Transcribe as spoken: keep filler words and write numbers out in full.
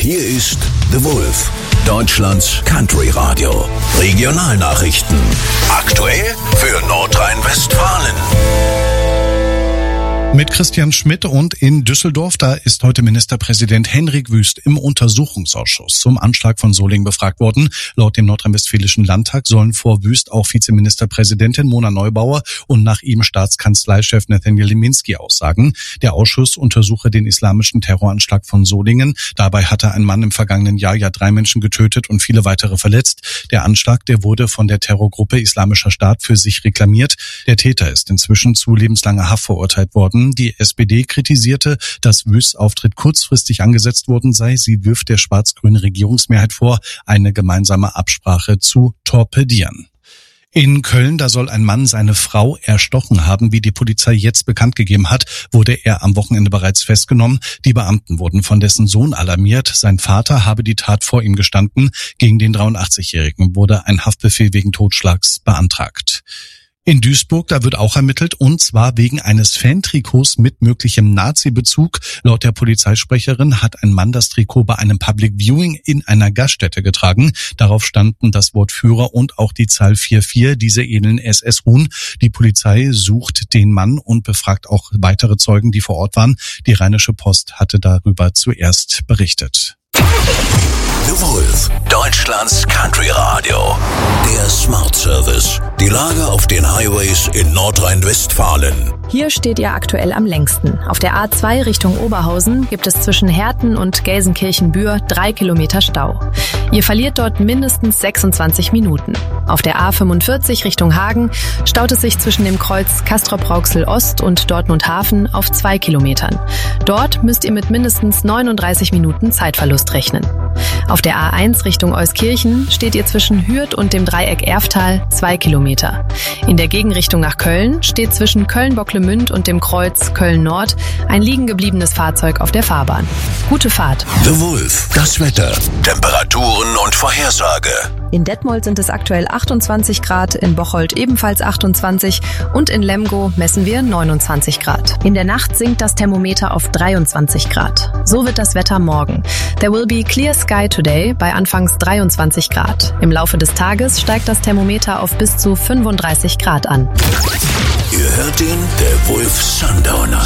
Hier ist The Wolf, Deutschlands Country Radio. Regionalnachrichten. Aktuell für Nordrhein-Westfalen. Mit Christian Schmidt und in Düsseldorf, da ist heute Ministerpräsident Henrik Wüst im Untersuchungsausschuss zum Anschlag von Solingen befragt worden. Laut dem Nordrhein-Westfälischen Landtag sollen vor Wüst auch Vizeministerpräsidentin Mona Neubauer und nach ihm Staatskanzleichef Nathaniel Leminski aussagen. Der Ausschuss untersuche den islamischen Terroranschlag von Solingen. Dabei hatte ein Mann im vergangenen Jahr ja drei Menschen getötet und viele weitere verletzt. Der Anschlag, der wurde von der Terrorgruppe Islamischer Staat für sich reklamiert. Der Täter ist inzwischen zu lebenslanger Haft verurteilt worden. Die S P D kritisierte, dass Wüsts Auftritt kurzfristig angesetzt worden sei. Sie wirft der schwarz-grünen Regierungsmehrheit vor, eine gemeinsame Absprache zu torpedieren. In Köln, da soll ein Mann seine Frau erstochen haben. Wie die Polizei jetzt bekannt gegeben hat, wurde er am Wochenende bereits festgenommen. Die Beamten wurden von dessen Sohn alarmiert. Sein Vater habe die Tat vor ihm gestanden. Gegen den dreiundachtzigjährigen wurde ein Haftbefehl wegen Totschlags beantragt. In Duisburg, da wird auch ermittelt, und zwar wegen eines Fantrikots mit möglichem Nazi-Bezug. Laut der Polizeisprecherin hat ein Mann das Trikot bei einem Public Viewing in einer Gaststätte getragen. Darauf standen das Wort Führer und auch die Zahl vier vier. Diese ähneln S S-Ruhen. Die Polizei sucht den Mann und befragt auch weitere Zeugen, die vor Ort waren. Die Rheinische Post hatte darüber zuerst berichtet. The Wolf, Deutschlands Country Radio. Der Smart Service. Die Lage auf den Highways in Nordrhein-Westfalen. Hier steht ihr aktuell am längsten. Auf der A zwei Richtung Oberhausen gibt es zwischen Herten und Gelsenkirchen-Bühr drei Kilometer Stau. Ihr verliert dort mindestens sechsundzwanzig Minuten. Auf der A fünfundvierzig Richtung Hagen staut es sich zwischen dem Kreuz Castrop-Rauxel-Ost und Dortmund-Hafen auf zwei Kilometern. Dort müsst ihr mit mindestens neununddreißig Minuten Zeitverlust rechnen. Auf der A eins Richtung Euskirchen steht ihr zwischen Hürth und dem Dreieck Erftal zwei Kilometer. In der Gegenrichtung nach Köln steht zwischen Köln-Bocklemünd und dem Kreuz Köln-Nord ein liegen gebliebenes Fahrzeug auf der Fahrbahn. Gute Fahrt. The Wolf, das Wetter, Temperaturen und Vorhersage. In Detmold sind es aktuell achtundzwanzig Grad, in Bocholt ebenfalls achtundzwanzig und in Lemgo messen wir neunundzwanzig Grad. In der Nacht sinkt das Thermometer auf dreiundzwanzig Grad. So wird das Wetter morgen. There will be clear sky today bei anfangs dreiundzwanzig Grad. Im Laufe des Tages steigt das Thermometer auf bis zu fünfunddreißig Grad an. Ihr hört ihn, der Wolf Sundowner.